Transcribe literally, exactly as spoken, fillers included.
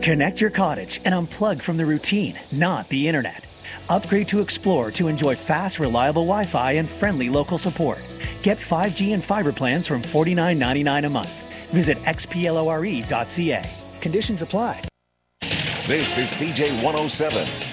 Connect your cottage and unplug from the routine, not the internet. Upgrade to Explore to enjoy fast, reliable Wi-Fi and friendly local support. Get five G and fiber plans from forty-nine ninety-nine a month. Visit x p lore dot c a. Conditions apply. This is C J one oh seven,